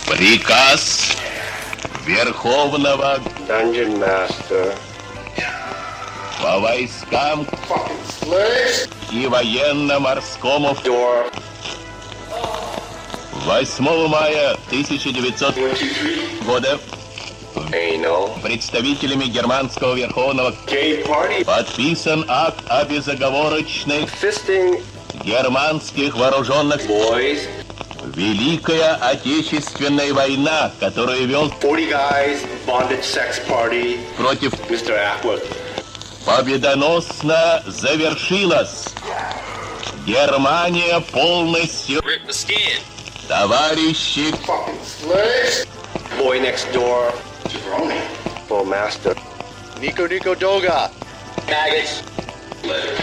Приказ Верховного Dungeon Master. по войскам и военно-морскому Door. 8 мая 1900 года Anal. представителями германского верховного Gay party. подписан акт о безоговорочной Fisting германских вооруженных boys. Великая Отечественная война, которую вел 40 guys. Bondage sex party. против Mr. Atwood. победоносно завершилась. Германия полностью, Rip the skin. товарищи, Boy next door. Jabroni. Full master. Nico Doga. Maggots. Let it